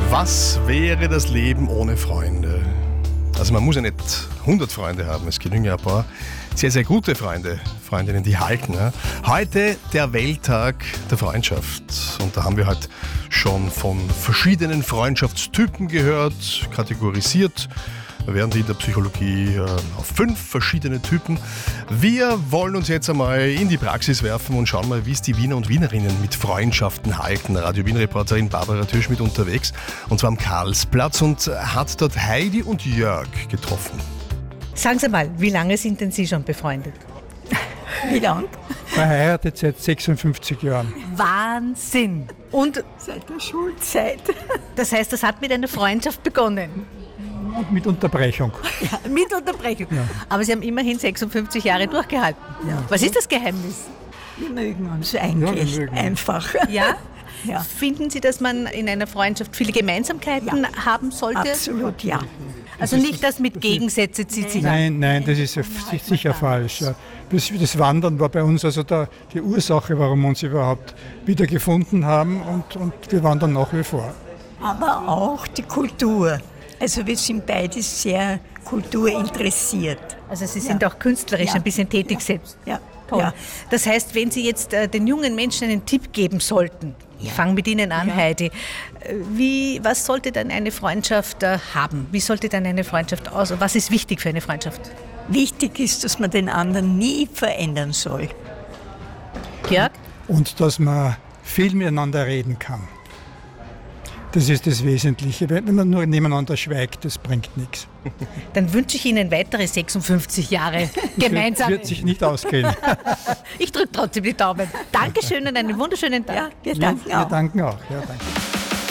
Was wäre das Leben ohne Freunde? Also man muss ja nicht 100 Freunde haben, es genügen ja ein paar sehr, sehr gute Freunde, Freundinnen, die halten. Ja. Heute der Welttag der Freundschaft und da haben wir halt schon von verschiedenen Freundschaftstypen gehört, kategorisiert. Da werden die in der Psychologie auf 5 verschiedene Typen. Wir wollen uns jetzt einmal in die Praxis werfen und schauen mal, wie es die Wiener und Wienerinnen mit Freundschaften halten. Radio Wien-Reporterin Barbara Türsch mit unterwegs, und zwar am Karlsplatz, und hat dort Heidi und Jörg getroffen. Sagen Sie mal, wie lange sind denn Sie schon befreundet? Wie lang? Verheiratet seit 56 Jahren. Wahnsinn! Und Seit der Schulzeit. das heißt, das hat mit einer Freundschaft begonnen? Und mit Unterbrechung. Mit Unterbrechung. Ja. Aber Sie haben immerhin 56 Jahre durchgehalten. Ja. Was ist das Geheimnis? Wir mögen uns eigentlich wir mögen uns. einfach. Ja? Ja. Finden Sie, dass man in einer Freundschaft viele Gemeinsamkeiten haben sollte? Absolut, ja. Also nicht das mit Gegensätze zieht sich an. Nein, das ist sicher falsch. Ja. Das Wandern war bei uns also die Ursache, warum wir uns überhaupt wieder gefunden haben, und wir wandern nach wie vor. Aber auch die Kultur. Also wir sind beide sehr kulturinteressiert. Also Sie sind auch künstlerisch Ja. ein bisschen tätig selbst. Ja. Toll. Ja. Das heißt, wenn Sie jetzt den jungen Menschen einen Tipp geben sollten, ich fange mit Ihnen an, Heidi, was sollte dann eine Freundschaft haben? Wie sollte dann eine Freundschaft aussehen? Was ist wichtig für eine Freundschaft? Wichtig ist, dass man den anderen nie verändern soll. Jörg? Und dass man viel miteinander reden kann. Das ist das Wesentliche. Wenn man nur nebeneinander schweigt, das bringt nichts. Dann wünsche ich Ihnen weitere 56 Jahre gemeinsam. Wird sich nicht ausgehen. Ich drücke trotzdem die Daumen. Dankeschön und einen wunderschönen Tag. Ja, wir Wir danken auch. danken auch. Ja, danke.